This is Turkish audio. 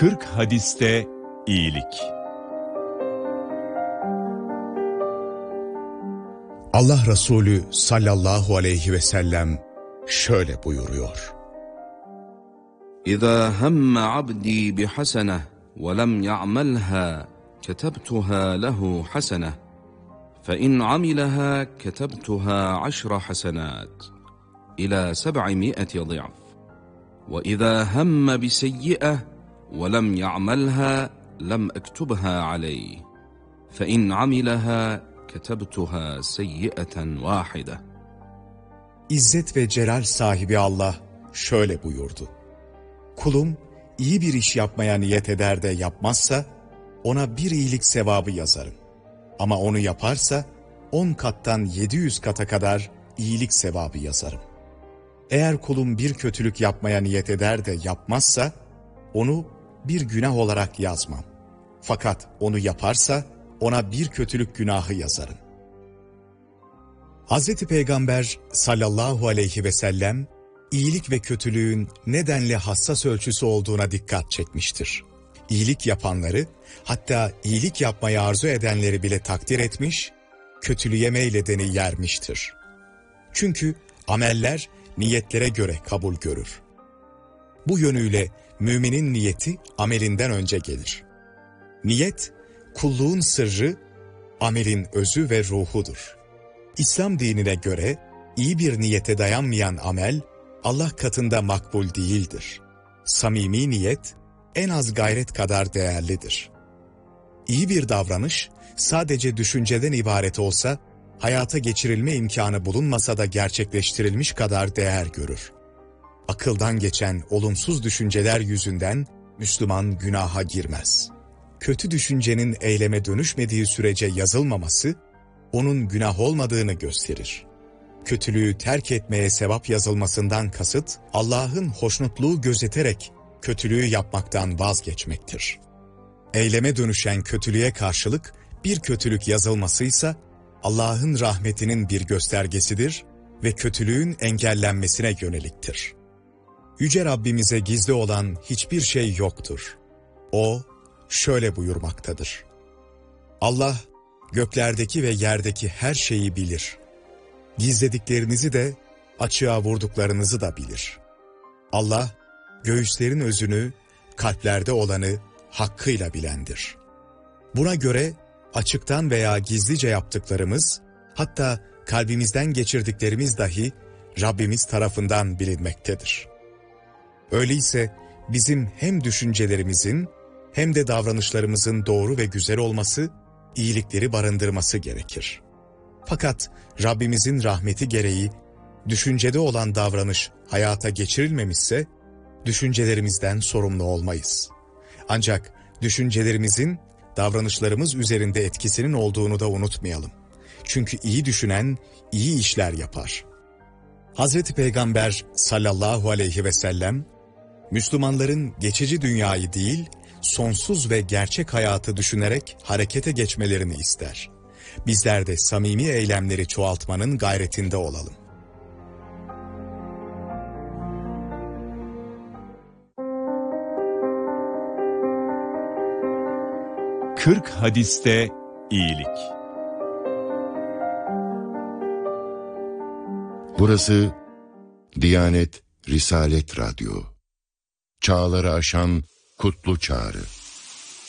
40 hadiste iyilik. Allah Resulü sallallahu aleyhi ve sellem şöyle buyuruyor. İzâ hemme abdî bihaseneh ve lem ya'melhâ ketebtuhâ lehu haseneh fe in amilehâ ketebtuhâ 10 hasenât ilâ 700 ضِعْف ve izâ hemme biseyyi'eh ve lem ya'melhâ lem ektubhâ aleyh fe in amilehâ ketebtuhâ seyyi'eten vâhide. İzzet ve celal sahibi Allah şöyle buyurdu. Kulum iyi bir iş yapmaya niyet eder de yapmazsa ona bir iyilik sevabı yazarım. Ama onu yaparsa 10 kattan 700 kata kadar iyilik sevabı yazarım. Eğer kulum bir kötülük yapmaya niyet eder de yapmazsa onu bir günah olarak yazmam. Fakat onu yaparsa ona bir kötülük günahı yazarım. Hazreti Peygamber sallallahu aleyhi ve sellem iyilik ve kötülüğün nedenle hassas ölçüsü olduğuna dikkat çekmiştir. İyilik yapanları, hatta iyilik yapmayı arzu edenleri bile takdir etmiş, kötülüğe meyledeni yermiştir. Çünkü ameller niyetlere göre kabul görür. Bu yönüyle müminin niyeti amelinden önce gelir. Niyet, kulluğun sırrı, amelin özü ve ruhudur. İslam dinine göre iyi bir niyete dayanmayan amel, Allah katında makbul değildir. Samimi niyet, en az gayret kadar değerlidir. İyi bir davranış, sadece düşünceden ibaret olsa, hayata geçirilme imkanı bulunmasa da gerçekleştirilmiş kadar değer görür. Akıldan geçen olumsuz düşünceler yüzünden Müslüman günaha girmez. Kötü düşüncenin eyleme dönüşmediği sürece yazılmaması, onun günah olmadığını gösterir. Kötülüğü terk etmeye sevap yazılmasından kasıt, Allah'ın hoşnutluğu gözeterek kötülüğü yapmaktan vazgeçmektir. Eyleme dönüşen kötülüğe karşılık bir kötülük yazılmasıysa, Allah'ın rahmetinin bir göstergesidir ve kötülüğün engellenmesine yöneliktir. Yüce Rabbimize gizli olan hiçbir şey yoktur. O şöyle buyurmaktadır. Allah, göklerdeki ve yerdeki her şeyi bilir. Gizlediklerinizi de, açığa vurduklarınızı da bilir. Allah, göğüslerin özünü, kalplerde olanı hakkıyla bilendir. Buna göre açıktan veya gizlice yaptıklarımız, hatta kalbimizden geçirdiklerimiz dahi Rabbimiz tarafından bilinmektedir. Öyleyse bizim hem düşüncelerimizin hem de davranışlarımızın doğru ve güzel olması, iyilikleri barındırması gerekir. Fakat Rabbimizin rahmeti gereği düşüncede olan davranış hayata geçirilmemişse, düşüncelerimizden sorumlu olmayız. Ancak düşüncelerimizin davranışlarımız üzerinde etkisinin olduğunu da unutmayalım. Çünkü iyi düşünen iyi işler yapar. Hazreti Peygamber sallallahu aleyhi ve sellem, Müslümanların geçici dünyayı değil, sonsuz ve gerçek hayatı düşünerek harekete geçmelerini ister. Bizler de samimi eylemleri çoğaltmanın gayretinde olalım. Kırk hadiste iyilik. Burası Diyanet Risalet Radyo. Çağları aşan kutlu çağrı.